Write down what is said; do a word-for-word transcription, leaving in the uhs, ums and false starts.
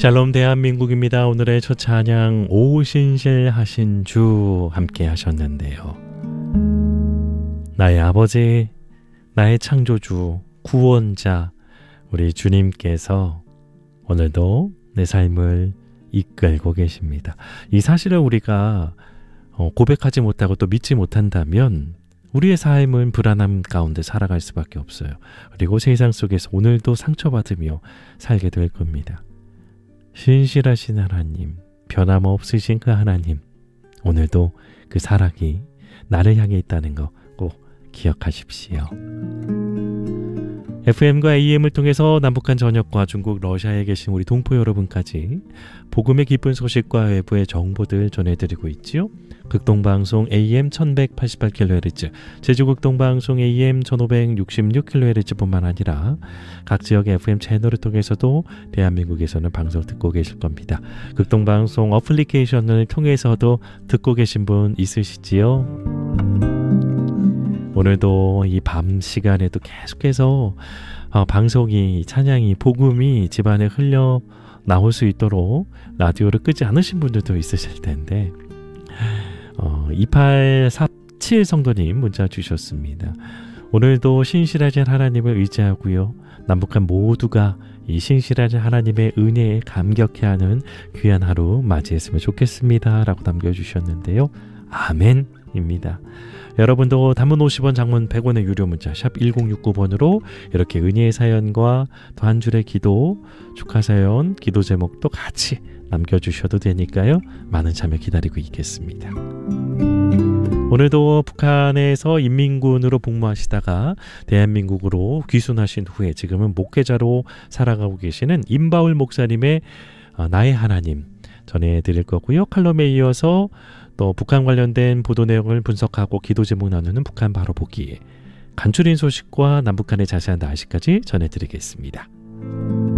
샬롬 대한민국입니다. 오늘의 첫 찬양 오신실하신 주 함께 하셨는데요. 나의 아버지, 나의 창조주, 구원자 우리 주님께서 오늘도 내 삶을 이끌고 계십니다. 이 사실을 우리가 고백하지 못하고 또 믿지 못한다면 우리의 삶은 불안함 가운데 살아갈 수밖에 없어요. 그리고 세상 속에서 오늘도 상처받으며 살게 될 겁니다. 신실하신 하나님, 변함없으신 그 하나님, 오늘도 그 사랑이 나를 향해 있다는 거 꼭 기억하십시오. 에프엠과 에이엠을 통해서 남북한 전역과 중국, 러시아에 계신 우리 동포 여러분까지 복음의 기쁜 소식과 외부의 정보들 전해드리고 있지요. 극동방송 에이엠 천백팔십팔 킬로헤르츠, 제주극동방송 에이엠 천오백육십육 킬로헤르츠 뿐만 아니라 각 지역 에프엠 채널을 통해서도 대한민국에서는 방송을 듣고 계실 겁니다. 극동방송 어플리케이션을 통해서도 듣고 계신 분 있으시지요? 오늘도 이 밤 시간에도 계속해서 어, 방송이, 찬양이, 복음이 집안에 흘려 나올 수 있도록 라디오를 끄지 않으신 분들도 있으실 텐데 어, 이팔사칠 성도님 문자 주셨습니다. 오늘도 신실하신 하나님을 의지하고요. 남북한 모두가 이 신실하신 하나님의 은혜에 감격해하는 귀한 하루 맞이했으면 좋겠습니다. 라고 남겨주셨는데요. 아멘입니다. 여러분도 단문 오십 원, 장문 백 원의 유료 문자 샵 일공육구 번으로 이렇게 은혜의 사연과 또 한 줄의 기도, 축하 사연, 기도 제목도 같이 남겨주셔도 되니까요. 많은 참여 기다리고 있겠습니다. 오늘도 북한에서 인민군으로 복무하시다가 대한민국으로 귀순하신 후에 지금은 목회자로 살아가고 계시는 임바울 목사님의 나의 하나님 전해드릴 거고요. 칼럼에 이어서 또 북한 관련된 보도 내용을 분석하고 기도 제목 나누는 북한 바로 보기, 간추린 소식과 남북한의 자세한 날씨까지 전해드리겠습니다.